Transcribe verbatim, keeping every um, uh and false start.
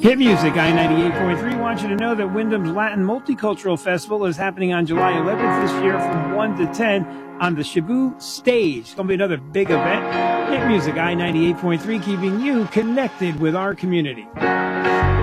Hit Music, I ninety-eight point three wants you to know that Wyndham's Latin Multicultural Festival is happening on July eleventh this year from one to ten on the Shibu stage. It's going to be another big event. Hit Music, I ninety-eight point three, keeping you connected with our community.